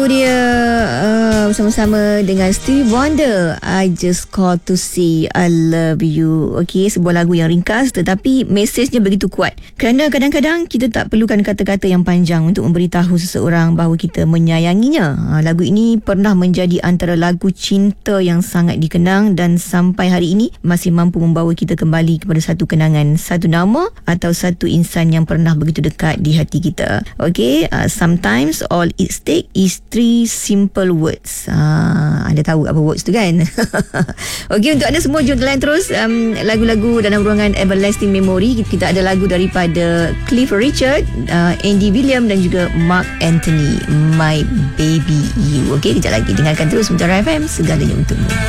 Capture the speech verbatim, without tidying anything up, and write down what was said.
Dia uh, bersama-sama dengan Stevie Wonder, I Just Called to Say I Love You. Okey, sebuah lagu yang ringkas tetapi mesejnya begitu kuat. Kerana kadang-kadang kita tak perlukan kata-kata yang panjang untuk memberitahu seseorang bahawa kita menyayanginya. Ha, lagu ini pernah menjadi antara lagu cinta yang sangat dikenang dan sampai hari ini masih mampu membawa kita kembali kepada satu kenangan, satu nama atau satu insan yang pernah begitu dekat di hati kita. Okey, uh, sometimes all it takes is three simple words. Ah, anda tahu apa words tu kan? Okey, untuk anda semua jom telan terus um, lagu-lagu dalam ruangan Everlasting Memory. Kita ada lagu daripada Cliff Richard, uh, Andy William dan juga Mark Anthony, My Baby You. Okey, kejap lagi dengarkan terus Mutiara F M, segalanya untukmu.